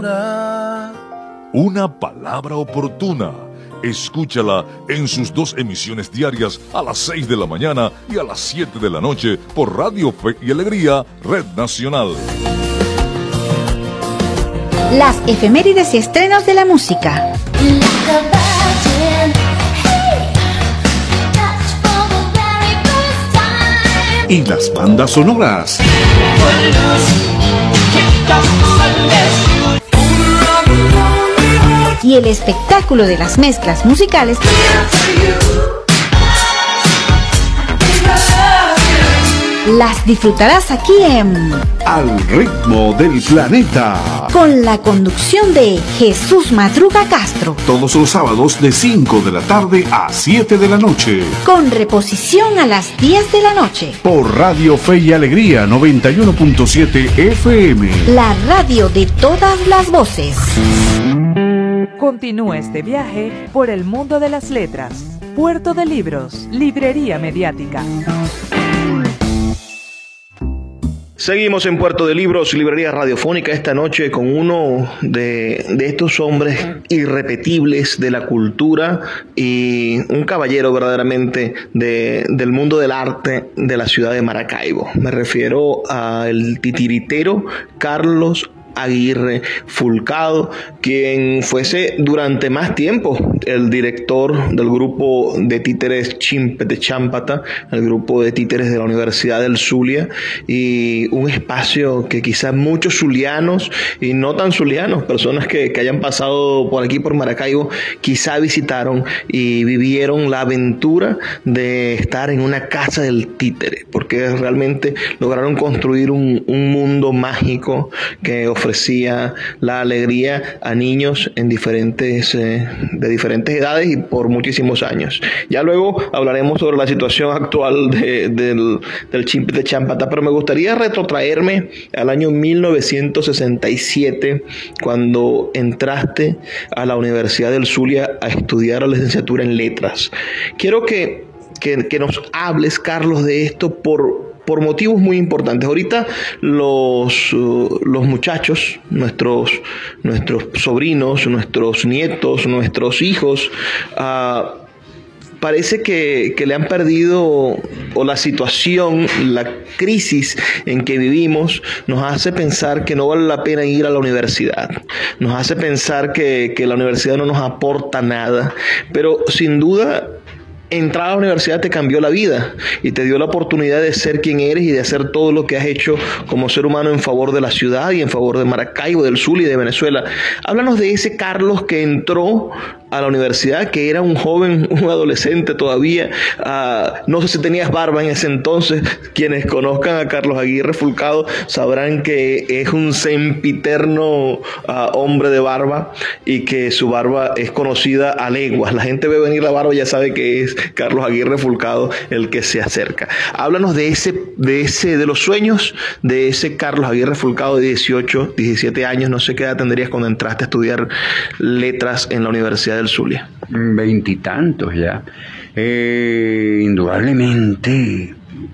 oportuna. Una palabra oportuna. Escúchala en sus 2 emisiones diarias a las 6 de la mañana y a las 7 de la noche por Radio Fe y Alegría, Red Nacional. Las efemérides y estrenos de la música. Y las bandas sonoras. Y el espectáculo de las mezclas musicales las disfrutarás aquí en Al ritmo del planeta, con la conducción de Jesús Madruga Castro, todos los sábados de 5 de la tarde a 7 de la noche, con reposición a las 10 de la noche, por Radio Fe y Alegría 91.7 FM, la radio de todas las voces. Continúa este viaje por el mundo de las letras. Puerto de Libros, Librería Mediática. Seguimos en Puerto de Libros, Librería Radiofónica, esta noche con uno de estos hombres irrepetibles de la cultura y un caballero verdaderamente del mundo del arte de la ciudad de Maracaibo. Me refiero al titiritero Carlos Aguirre Fulcado, quien fuese durante más tiempo el director del grupo de títeres Chimpete Chámpata, el grupo de títeres de la Universidad del Zulia, y un espacio que quizás muchos zulianos y no tan zulianos, personas que hayan pasado por aquí por Maracaibo, quizá visitaron y vivieron la aventura de estar en una casa del títere, porque realmente lograron construir un mundo mágico que ofrecía la alegría a niños de diferentes edades y por muchísimos años. Ya luego hablaremos sobre la situación actual del Chimpete Chámpata, pero me gustaría retrotraerme al año 1967, cuando entraste a la Universidad del Zulia a estudiar la licenciatura en letras. Quiero que nos hables, Carlos, de esto por motivos muy importantes. Ahorita los muchachos, nuestros sobrinos, nuestros nietos, nuestros hijos, parece que le han perdido, o la situación, la crisis en que vivimos nos hace pensar que no vale la pena ir a la universidad. Nos hace pensar que la universidad no nos aporta nada, pero sin duda entrar a la universidad te cambió la vida y te dio la oportunidad de ser quien eres y de hacer todo lo que has hecho como ser humano en favor de la ciudad y en favor de Maracaibo, del Zulia y de Venezuela. Háblanos de ese Carlos que entró a la universidad, que era un joven, un adolescente todavía. No sé si tenías barba en ese entonces. Quienes conozcan a Carlos Aguirre Fulcado sabrán que es un sempiterno hombre de barba, y que su barba es conocida a leguas. La gente ve venir la barba y ya sabe que es Carlos Aguirre Fulcado el que se acerca. Háblanos de los sueños de ese Carlos Aguirre Fulcado de 18, 17 años. No sé qué edad tendrías cuando entraste a estudiar letras en la Universidad del Zulia. 20 y tantos ya. Indudablemente,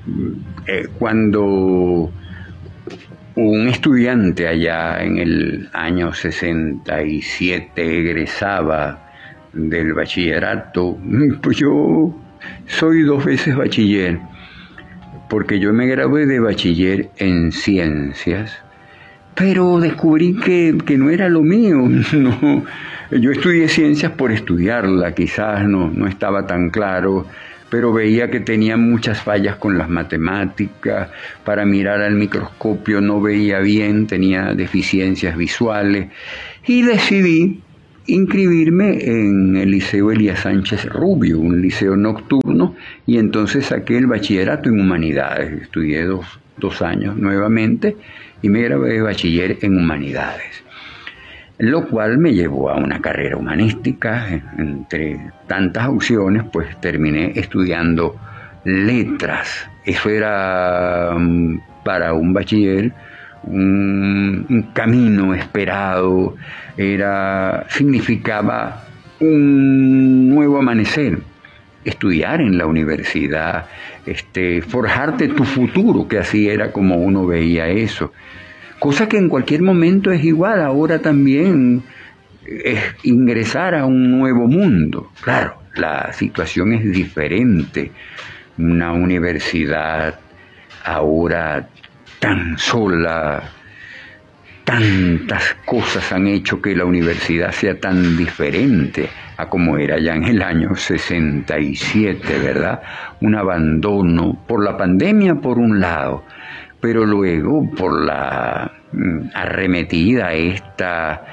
cuando un estudiante allá en el año 67 egresaba del bachillerato, pues yo soy 2 veces bachiller, porque yo me gradué de bachiller en ciencias, pero descubrí que no era lo mío. No, yo estudié ciencias por estudiarla, quizás no estaba tan claro, pero veía que tenía muchas fallas con las matemáticas. Para mirar al microscopio no veía bien, tenía deficiencias visuales, y decidí inscribirme en el Liceo Elías Sánchez Rubio, un liceo nocturno, y entonces saqué el bachillerato en Humanidades. Estudié dos años nuevamente y me gradué de bachiller en Humanidades, lo cual me llevó a una carrera humanística. Entre tantas opciones, pues terminé estudiando letras. Eso era para un bachiller un camino esperado, significaba un nuevo amanecer. Estudiar en la universidad, forjarte tu futuro, que así era como uno veía eso. cosa que en cualquier momento es igual. Ahora también es ingresar a un nuevo mundo. Claro, la situación es diferente. Una universidad ahora tan sola, tantas cosas han hecho que la universidad sea tan diferente a como era ya en el año 67, ¿verdad? Un abandono por la pandemia por un lado, pero luego por la arremetida esta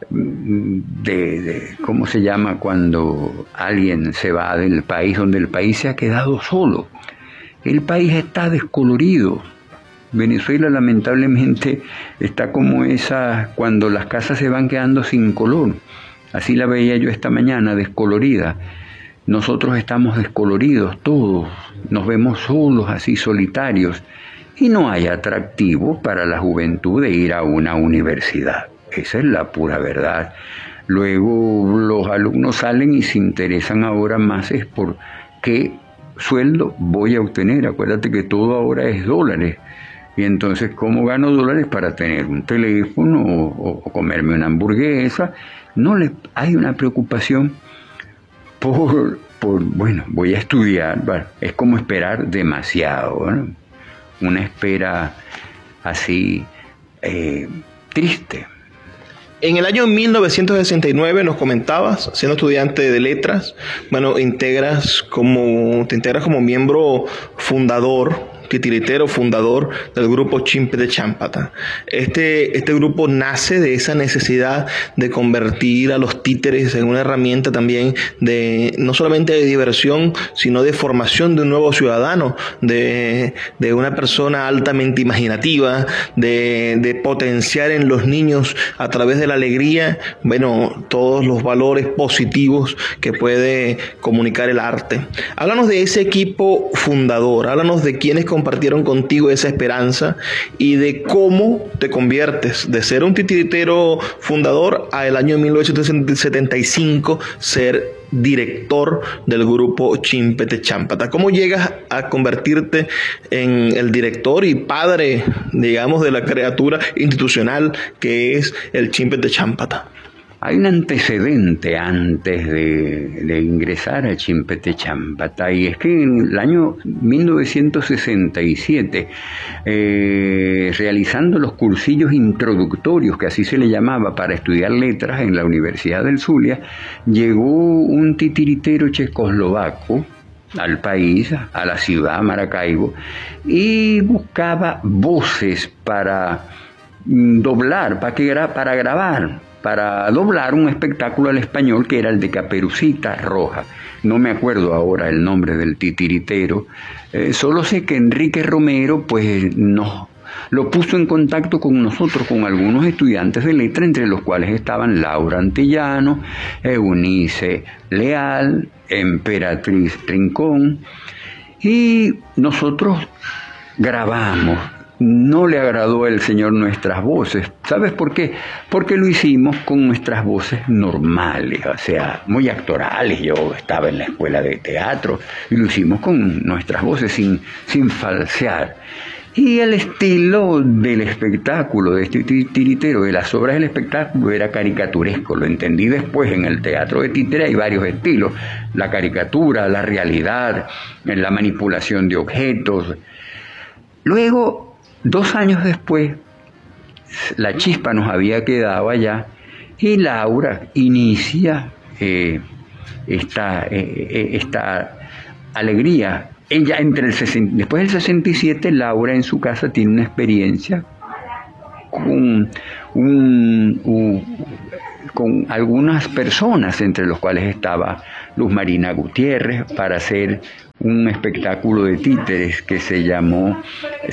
de ¿cómo se llama? Cuando alguien se va del país, donde el país se ha quedado solo. El país está descolorido. Venezuela lamentablemente está como esa, cuando las casas se van quedando sin color. Así la veía yo esta mañana, descolorida. Nosotros estamos descoloridos todos, nos vemos solos, así solitarios, y no hay atractivo para la juventud de ir a una universidad. Esa es la pura verdad. Luego los alumnos salen y se interesan ahora más es por qué sueldo voy a obtener. Acuérdate que todo ahora es dólares. Y entonces, ¿cómo gano dólares para tener un teléfono o comerme una hamburguesa? No hay una preocupación por bueno, voy a estudiar. Bueno, es como esperar demasiado, ¿no? Una espera así triste. En el año 1969 nos comentabas, siendo estudiante de letras, bueno, te integras como miembro fundador, titiritero fundador del grupo Chimpete Chámpata. Este grupo nace de esa necesidad de convertir a los títeres en una herramienta también de no solamente de diversión, sino de formación de un nuevo ciudadano, de una persona altamente imaginativa, de potenciar en los niños a través de la alegría, bueno, todos los valores positivos que puede comunicar el arte. Háblanos de ese equipo fundador, háblanos de quienes compartieron contigo esa esperanza y de cómo te conviertes de ser un titiritero fundador a el año 1975 ser director del grupo Chimpete Chámpata. ¿Cómo llegas a convertirte en el director y padre, digamos, de la criatura institucional que es el Chimpete Chámpata? Hay un antecedente antes de ingresar a Chimpete Chámpata, y es que en el año 1967, realizando los cursillos introductorios, que así se le llamaba, para estudiar letras en la Universidad del Zulia, llegó un titiritero checoslovaco al país, a la ciudad, Maracaibo, y buscaba voces para doblar, para grabar, para doblar un espectáculo al español que era el de Caperucita Roja. No me acuerdo ahora el nombre del titiritero, solo sé que Enrique Romero pues nos lo puso en contacto con nosotros, con algunos estudiantes de letra, entre los cuales estaban Laura Antillano, Eunice Leal, Emperatriz Rincón, y nosotros grabamos. No le agradó al Señor nuestras voces. ¿Sabes por qué? Porque lo hicimos con nuestras voces normales, o sea, muy actorales. Yo estaba en la escuela de teatro y lo hicimos con nuestras voces sin falsear. Y el estilo del espectáculo, de este titiritero, de las obras del espectáculo, era caricaturesco. Lo entendí después. En el teatro de títere hay varios estilos: la caricatura, la realidad, la manipulación de objetos. Luego, 2 años después, la chispa nos había quedado allá y Laura inicia esta alegría. Ella después del 67, Laura en su casa tiene una experiencia con algunas personas, entre los cuales estaba Luz Marina Gutiérrez, para hacer un espectáculo de títeres que se llamó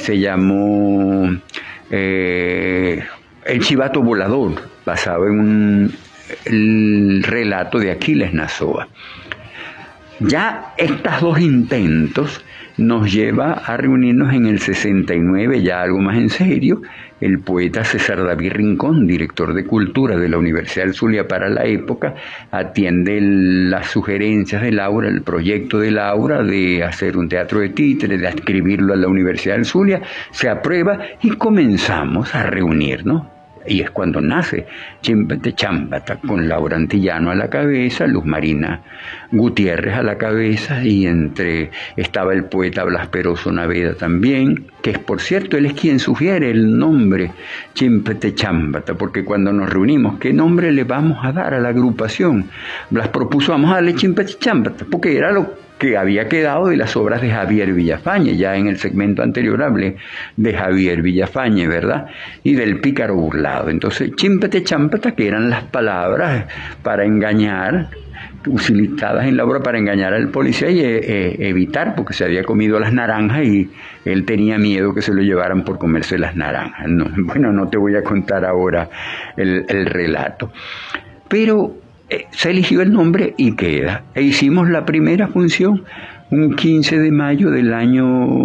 El Chivato Volador, basado en el relato de Aquiles Nazoa. Ya estos dos intentos nos lleva a reunirnos en el 69, ya algo más en serio. El poeta César David Rincón, director de Cultura de la Universidad del Zulia para la época, atiende las sugerencias de Laura, el proyecto de Laura de hacer un teatro de títeres, de adscribirlo a la Universidad del Zulia, se aprueba y comenzamos a reunirnos. Y es cuando nace Chimpete Chámpata, con Laura Antillano a la cabeza, Luz Marina Gutiérrez a la cabeza, y estaba el poeta Blas Peroso Naveda también, que es, por cierto, él es quien sugiere el nombre Chimpete Chámpata, porque cuando nos reunimos, ¿qué nombre le vamos a dar a la agrupación? Blas propuso, vamos a darle Chimpete Chámpata, porque era lo que había quedado de las obras de Javier Villafañe. Ya en el segmento anterior hablé de Javier Villafañe, ¿verdad? Y del Pícaro Burlado. Entonces, Chimpete Chámpata, que eran las palabras para engañar, utilizadas en la obra para engañar al policía y evitar, porque se había comido las naranjas y él tenía miedo que se lo llevaran por comerse las naranjas. No, bueno, no te voy a contar ahora el relato. Pero se eligió el nombre y queda. E hicimos la primera función un 15 de mayo del año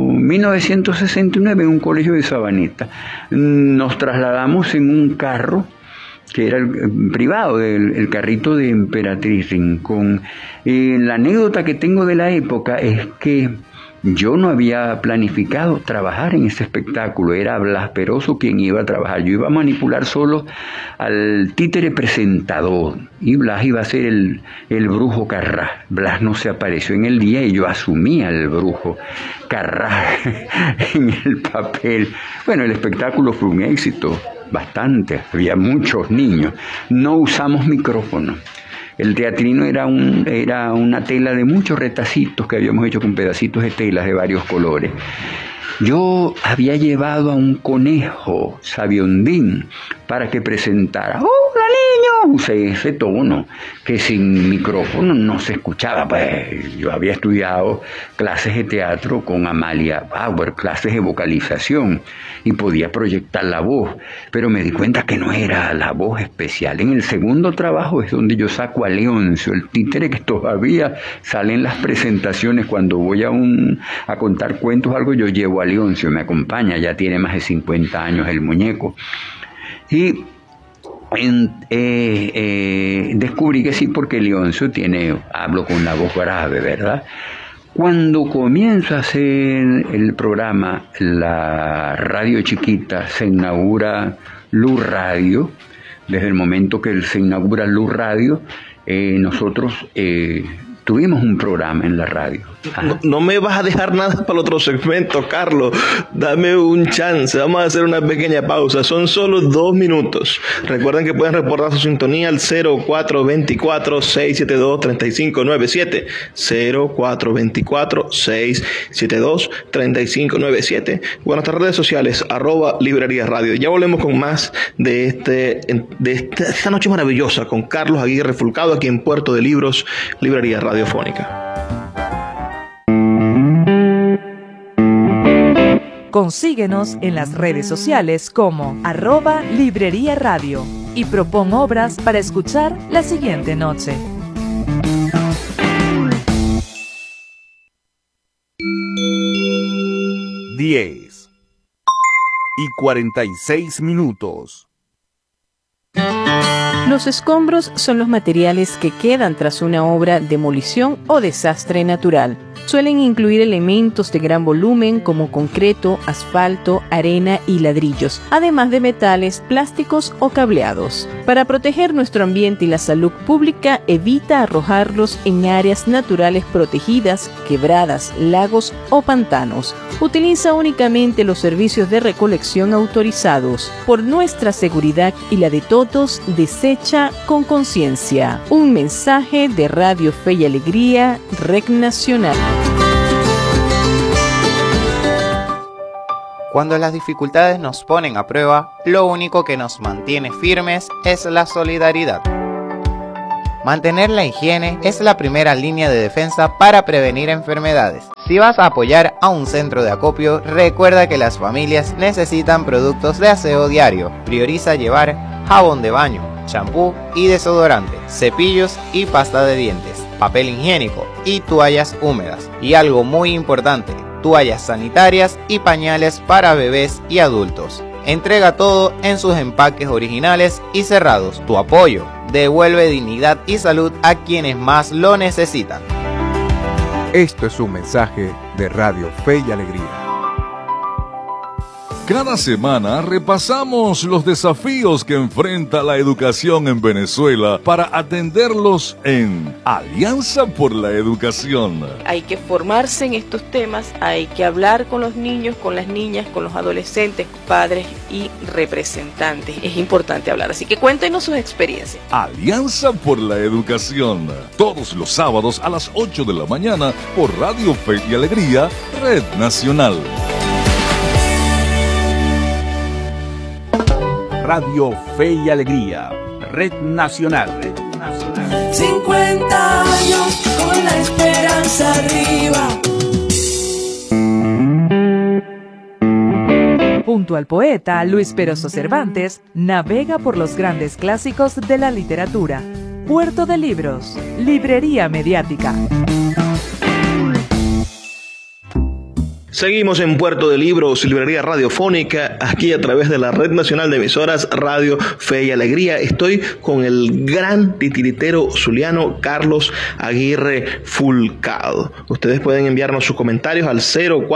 1969 en un colegio de Sabaneta. Nos trasladamos en un carro que era el privado, el carrito de Emperatriz Rincón. La anécdota que tengo de la época es que yo no había planificado trabajar en ese espectáculo, era Blas Peroso quien iba a trabajar. Yo iba a manipular solo al títere presentador y Blas iba a ser el brujo Carrás. Blas no se apareció en el día y yo asumía al brujo Carrás en el papel. Bueno, el espectáculo fue un éxito, bastante, había muchos niños. No usamos micrófono. El teatrino era una tela de muchos retacitos que habíamos hecho con pedacitos de telas de varios colores. Yo había llevado a un conejo sabiondín para que presentara. ¡Hola, niño! Usé ese tono que sin micrófono no se escuchaba. Pues yo había estudiado clases de teatro con Amalia Bauer, clases de vocalización, y podía proyectar la voz, pero me di cuenta que no era la voz especial. En el segundo trabajo es donde yo saco a Leoncio, el títere que todavía sale en las presentaciones. Cuando voy a contar cuentos o algo, yo llevo a Leoncio, me acompaña, ya tiene más de 50 años el muñeco. Y descubrí que sí, porque Leoncio hablo con la voz grave, ¿verdad? Cuando comienzo a hacer el programa, la radio chiquita, se inaugura Luz Radio. Desde el momento que se inaugura Luz Radio, nosotros tuvimos un programa en la radio. No me vas a dejar nada para el otro segmento, Carlos. Dame un chance. Vamos a hacer una pequeña pausa. Son solo 2 minutos. Recuerden que pueden reportar su sintonía al 0424-672-3597. 0424-672-3597. O en nuestras redes sociales, @Librería Radio. Ya volvemos con más de esta noche maravillosa con Carlos Aguirre Fulcado aquí en Puerto de Libros, Librería Radiofónica. Consíguenos en las redes sociales como @Librería Radio y propon obras para escuchar la siguiente noche. Diez y 46 minutos. Los escombros son los materiales que quedan tras una obra, demolición o desastre natural. Suelen incluir elementos de gran volumen como concreto, asfalto, arena y ladrillos, además de metales, plásticos o cableados. Para proteger nuestro ambiente y la salud pública, evita arrojarlos en áreas naturales protegidas, quebradas, lagos o pantanos. Utiliza únicamente los servicios de recolección autorizados. Por nuestra seguridad y la de todos, desecha con conciencia. Un mensaje de Radio Fe y Alegría, Red Nacional. Cuando las dificultades nos ponen a prueba, lo único que nos mantiene firmes es la solidaridad. Mantener la higiene es la primera línea de defensa para prevenir enfermedades. Si vas a apoyar a un centro de acopio, recuerda que las familias necesitan productos de aseo diario. Prioriza llevar jabón de baño, champú y desodorante, cepillos y pasta de dientes. papel higiénico y toallas húmedas. Y algo muy importante, toallas sanitarias y pañales para bebés y adultos. Entrega todo en sus empaques originales y cerrados. Tu apoyo devuelve dignidad y salud a quienes más lo necesitan. Esto es un mensaje de Radio Fe y Alegría. Cada semana repasamos los desafíos que enfrenta la educación en Venezuela para atenderlos en Alianza por la Educación. Hay que formarse en estos temas, hay que hablar con los niños, con las niñas, con los adolescentes, padres y representantes. Es importante hablar, así que cuéntenos sus experiencias. Alianza por la Educación, todos los sábados a las 8 de la mañana por Radio Fe y Alegría, Red Nacional. Radio Fe y Alegría, Red Nacional. 50 años con la esperanza arriba. Junto al poeta Luis Peroso Cervantes, navega por los grandes clásicos de la literatura. Puerto de Libros, Librería Mediática. Seguimos en Puerto de Libros, librería radiofónica, aquí a través de la Red Nacional de Emisoras Radio Fe y Alegría. Estoy con el gran titiritero zuliano Carlos Aguirre Fulcado. Ustedes pueden enviarnos sus comentarios al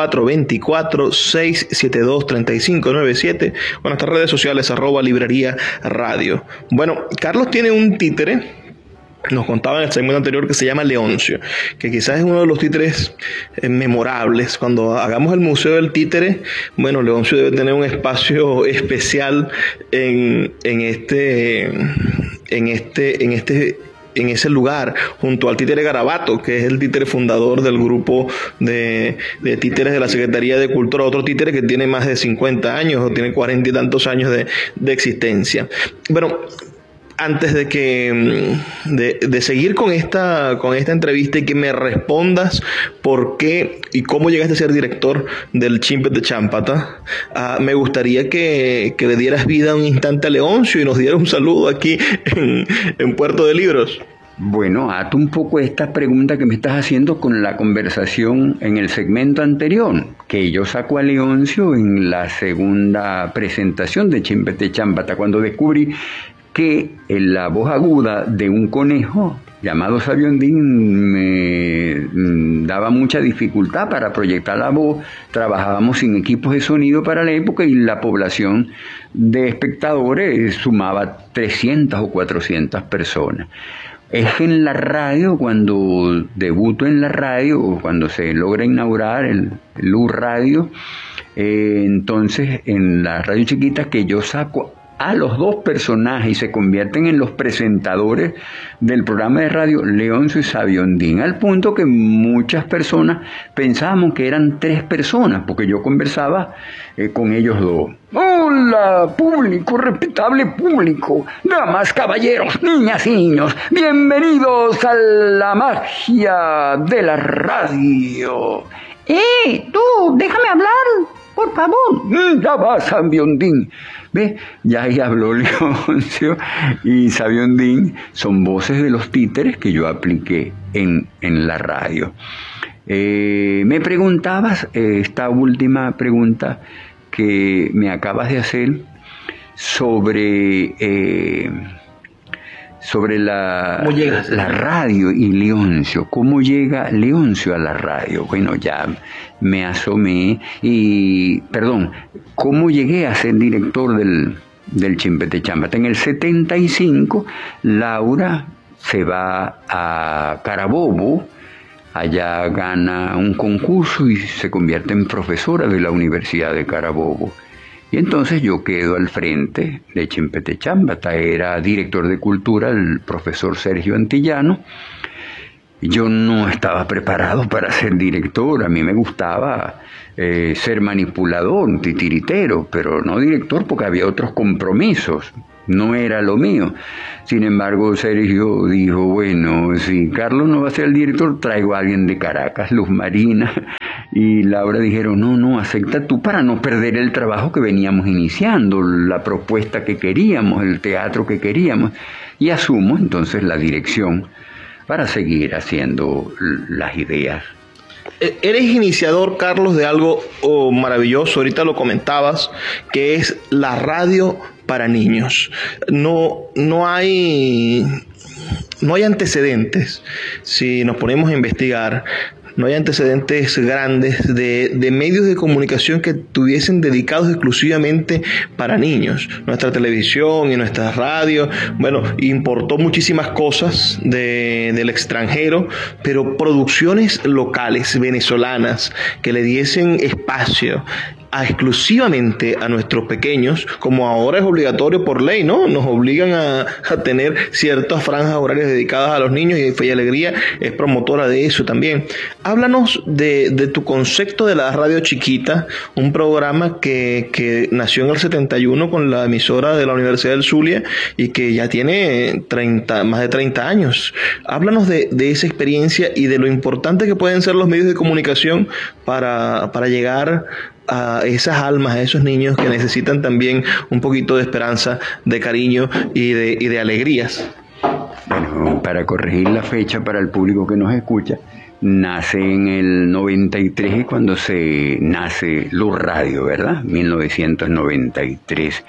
0424-672-3597 o en nuestras redes sociales @librería radio. Bueno, Carlos tiene un títere. Nos contaba en el segmento anterior que se llama Leoncio, que quizás es uno de los títeres memorables. Cuando hagamos el Museo del Títere, bueno, Leoncio debe tener un espacio especial en ese lugar, junto al títere Garabato, que es el títere fundador del grupo de títeres de la Secretaría de Cultura, otro títere que tiene más de 50 años o tiene 40 y tantos años de existencia. Bueno, antes de seguir con esta entrevista y que me respondas por qué y cómo llegaste a ser director del Chimpe de Chámpata, me gustaría que le dieras vida un instante a Leoncio y nos dieras un saludo aquí en Puerto de Libros. Bueno, ato un poco esta pregunta que me estás haciendo con la conversación en el segmento anterior, que yo saco a Leoncio en la segunda presentación de Chimpe de Chámpata, cuando descubrí que en la voz aguda de un conejo llamado Sabiondín me daba mucha dificultad para proyectar la voz. Trabajábamos sin equipos de sonido para la época y la población de espectadores sumaba 300 o 400 personas. Es en la radio, cuando debuto en la radio, o cuando se logra inaugurar el U Radio, entonces en la radio chiquita, que yo saco a los dos personajes y se convierten en los presentadores del programa de radio Leoncio y Sabiondín, al punto que muchas personas pensábamos que eran 3 personas, porque yo conversaba con ellos dos. Hola, público, respetable público, damas, caballeros, niñas y niños, bienvenidos a la magia de la radio. Tú, déjame hablar, por favor. Ya va, Sabiondín. ¿Ves? Ya ahí habló Leoncio y Sabiondín. Son voces de los títeres que yo apliqué en la radio. Me preguntabas, esta última pregunta que me acabas de hacer sobre la radio y Leoncio. ¿Cómo llega Leoncio a la radio? Bueno, ya me asomé y, perdón, ¿cómo llegué a ser director del Chimpe de Chámpata? En el 75, Laura se va a Carabobo, allá gana un concurso y se convierte en profesora de la Universidad de Carabobo. Y entonces yo quedo al frente de Chimpe de Chámpata. Era director de cultura el profesor Sergio Antillano. Yo no estaba preparado para ser director. A mí me gustaba ser manipulador, titiritero, pero no director porque había otros compromisos. No era lo mío. Sin embargo, Sergio dijo, bueno, si Carlos no va a ser el director, traigo a alguien de Caracas, Luz Marina y Laura dijeron, no, acepta tú para no perder el trabajo que veníamos iniciando, la propuesta que queríamos, el teatro que queríamos. Y asumo entonces la dirección para seguir haciendo las ideas. Eres iniciador, Carlos, de algo maravilloso, ahorita lo comentabas, que es la radio para niños. No hay antecedentes, si nos ponemos a investigar. No hay antecedentes grandes de medios de comunicación que estuviesen dedicados exclusivamente para niños. Nuestra televisión y nuestra radio, bueno, importó muchísimas cosas del extranjero, pero producciones locales, venezolanas, que le diesen espacio exclusivamente a nuestros pequeños, como ahora es obligatorio por ley, ¿no? Nos obligan a tener ciertas franjas horarias dedicadas a los niños, y Fe y Alegría es promotora de eso también. Háblanos de tu concepto de la radio chiquita, un programa que nació en el 71 con la emisora de la Universidad del Zulia y que ya tiene más de 30 años. Háblanos de esa experiencia y de lo importante que pueden ser los medios de comunicación para llegar a esas almas, a esos niños que necesitan también un poquito de esperanza, de cariño y de alegrías. Bueno, para corregir la fecha para el público que nos escucha, nace en el 93 cuando se nace Luz Radio, ¿verdad? 1993.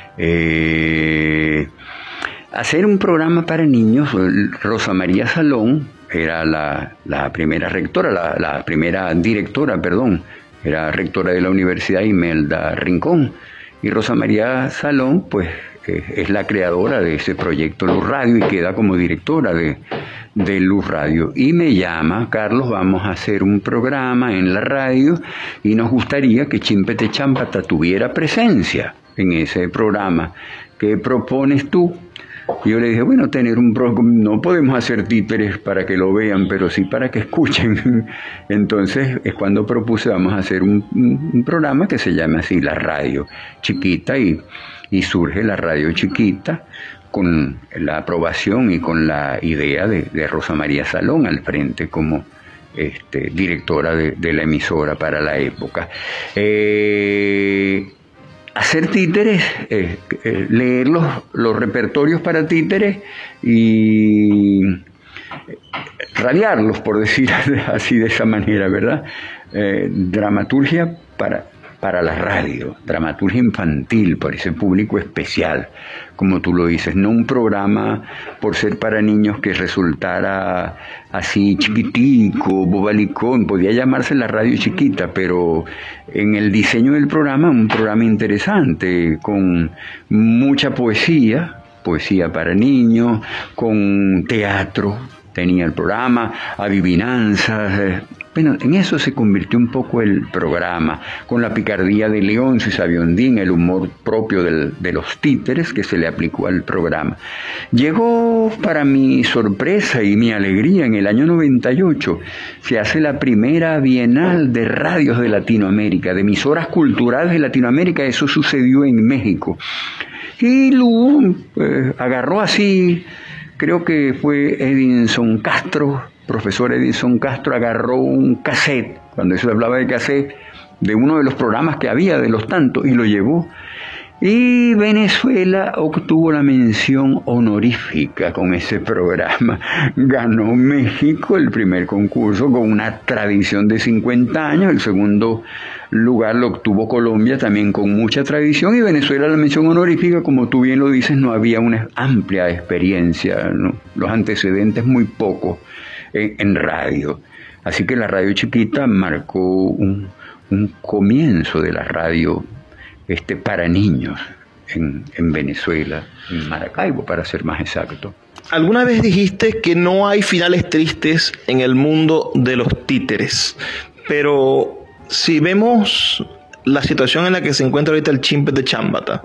Hacer un programa para niños, Rosa María Salón era la primera rectora, la primera directora, perdón. Era rectora de la Universidad Imelda Rincón, y Rosa María Salón pues es la creadora de ese proyecto Luz Radio y queda como directora de Luz Radio, y me llama: Carlos, vamos a hacer un programa en la radio y nos gustaría que Chimpete Chámpata tuviera presencia en ese programa. ¿Qué propones tú? Yo le dije, bueno, no podemos hacer títeres para que lo vean, pero sí para que escuchen. Entonces es cuando propuse, vamos a hacer un programa que se llama así, La Radio Chiquita, y surge La Radio Chiquita con la aprobación y con la idea de Rosa María Salón al frente como directora de la emisora para la época. Hacer títeres, leer los repertorios para títeres y radiarlos, por decir así de esa manera, ¿verdad? Dramaturgia para la radio, dramaturgia infantil, para ese público especial, como tú lo dices, no un programa por ser para niños que resultara así chiquitico, bobalicón. Podía llamarse La Radio Chiquita, pero en el diseño del programa, un programa interesante, con mucha poesía para niños, con teatro, tenía el programa, adivinanzas. Bueno, en eso se convirtió un poco el programa, con la picardía de Leoncio y Sabiondín, el humor propio de los títeres que se le aplicó al programa. Llegó, para mi sorpresa y mi alegría, en el año 98, se hace la primera Bienal de Radios de Latinoamérica, de emisoras culturales de Latinoamérica. Eso sucedió en México. Y Lu agarró así, creo que fue Edinson Castro, profesor Edinson Castro, agarró un cassette, cuando eso hablaba de cassette, de uno de los programas que había, de los tantos, y lo llevó. Y Venezuela obtuvo la mención honorífica con ese programa. Ganó México el primer concurso con una tradición de 50 años, el segundo lugar lo obtuvo Colombia también con mucha tradición, y Venezuela la mención honorífica. Como tú bien lo dices, no había una amplia experiencia, ¿no? Los antecedentes muy pocos en radio. Así que La Radio Chiquita marcó un comienzo de la radio para niños en Venezuela, en Maracaibo, para ser más exacto. Alguna vez dijiste que no hay finales tristes en el mundo de los títeres, pero si vemos la situación en la que se encuentra ahorita el Chimpete Chámpata,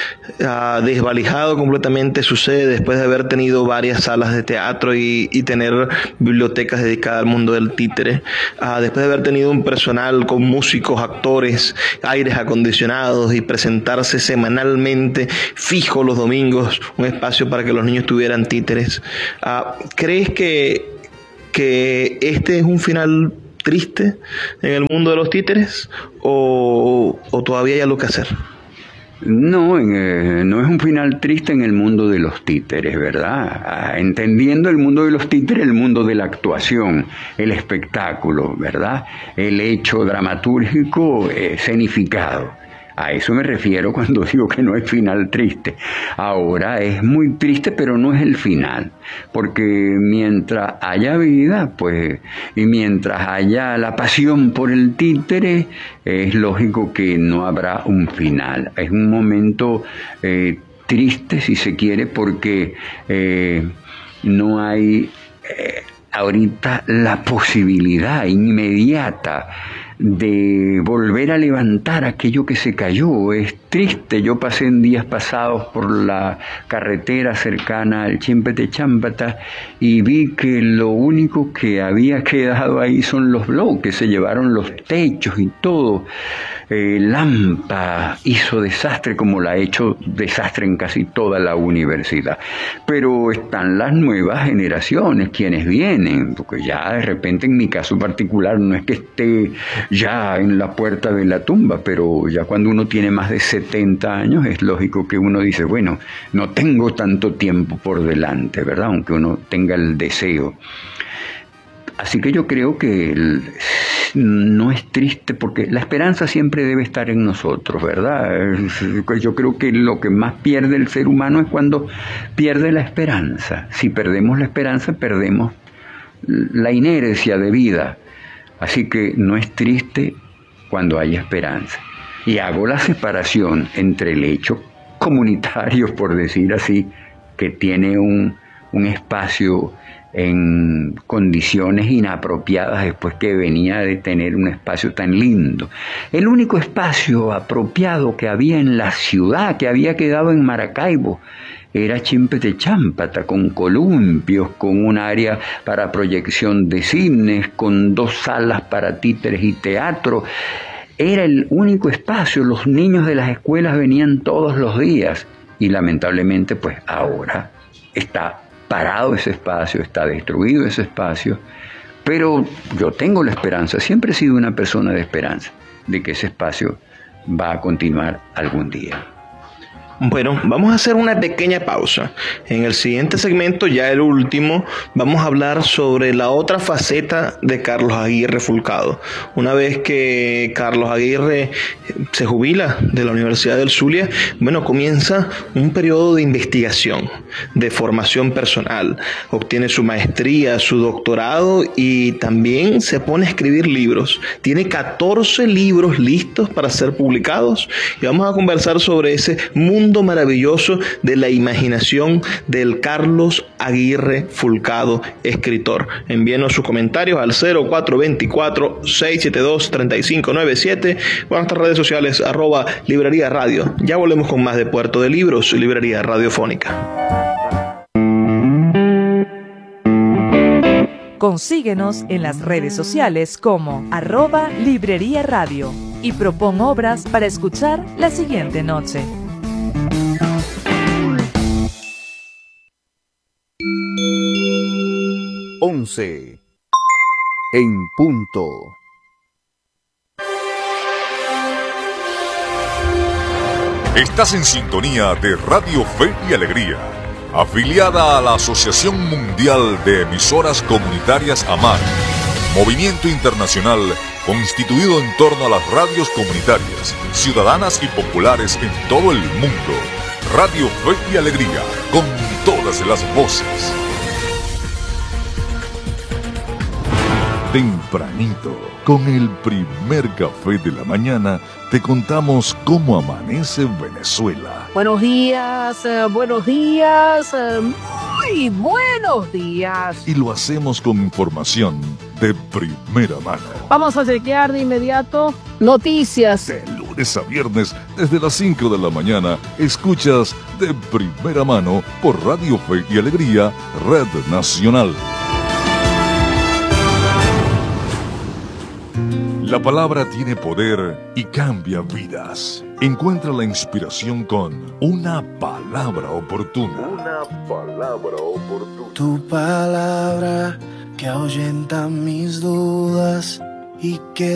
desvalijado completamente, sucede después de haber tenido varias salas de teatro y tener bibliotecas dedicadas al mundo del títere, después de haber tenido un personal con músicos, actores, aires acondicionados y presentarse semanalmente fijo los domingos, un espacio para que los niños tuvieran títeres. ¿Crees que este es un final triste en el mundo de los títeres o todavía hay algo que hacer? No, no es un final triste en el mundo de los títeres, ¿verdad? Entendiendo el mundo de los títeres, el mundo de la actuación, el espectáculo, ¿verdad? El hecho dramatúrgico escenificado. A eso me refiero cuando digo que no es final triste. Ahora es muy triste, pero no es el final. Porque mientras haya vida, pues, y mientras haya la pasión por el títere, es lógico que no habrá un final. Es un momento triste, si se quiere, porque no hay ahorita la posibilidad inmediata de volver a levantar aquello que se cayó. Es triste. Yo pasé en días pasados por la carretera cercana al Chimpete-Chámpata y vi que lo único que había quedado ahí son los bloques, se llevaron los techos y todo. Lampa hizo desastre, como la ha hecho desastre en casi toda la universidad. Pero están las nuevas generaciones, quienes vienen, porque ya de repente en mi caso particular no es que esté ya en la puerta de la tumba, pero ya cuando uno tiene más de 70 años es lógico que uno dice, bueno, no tengo tanto tiempo por delante, ¿verdad? Aunque uno tenga el deseo. Así que yo creo que no es triste, porque la esperanza siempre debe estar en nosotros, ¿verdad? Yo creo que lo que más pierde el ser humano es cuando pierde la esperanza. Si perdemos la esperanza, perdemos la inercia de vida. Así que no es triste cuando hay esperanza. Y hago la separación entre el hecho comunitario, por decir así, que tiene un espacio en condiciones inapropiadas después que venía de tener un espacio tan lindo. El único espacio apropiado que había en la ciudad, que había quedado en Maracaibo, era Chimpete-Chámpata, con columpios, con un área para proyección de cines, con 2 salas para títeres y teatro. Era el único espacio. Los niños de las escuelas venían todos los días y lamentablemente pues ahora está parado ese espacio, está destruido ese espacio, pero yo tengo la esperanza, siempre he sido una persona de esperanza, de que ese espacio va a continuar algún día. Bueno, vamos a hacer una pequeña pausa. En el siguiente segmento, ya el último, vamos a hablar sobre la otra faceta de Carlos Aguirre Fulcado. Una vez que Carlos Aguirre se jubila de la Universidad del Zulia, bueno, comienza un periodo de investigación, de formación personal. Obtiene su maestría, su doctorado y también se pone a escribir libros. Tiene 14 libros listos para ser publicados y vamos a conversar sobre ese mundo maravilloso de la imaginación del Carlos Aguirre Fulcado, escritor. Envíenos sus comentarios al 0424-672-3597 o a nuestras redes sociales @Librería Radio. Ya volvemos con más de Puerto de Libros, Librería Radiofónica. Consíguenos en las redes sociales como @Librería Radio y propon obras para escuchar la siguiente noche. 11 en punto. Estás en sintonía de Radio Fe y Alegría, afiliada a la Asociación Mundial de Emisoras Comunitarias AMAR, movimiento internacional constituido en torno a las radios comunitarias, ciudadanas y populares en todo el mundo. Radio Fe y Alegría, con todas las voces. Tempranito, con el primer café de la mañana, te contamos cómo amanece Venezuela. Buenos días, muy buenos días. Y lo hacemos con información de primera mano. Vamos a chequear de inmediato noticias. De lunes a viernes, desde las 5 de la mañana, escuchas de primera mano por Radio Fe y Alegría, Red Nacional. La palabra tiene poder y cambia vidas. Encuentra la inspiración con una palabra oportuna. Una palabra oportuna. Tu palabra que ahuyenta mis dudas y que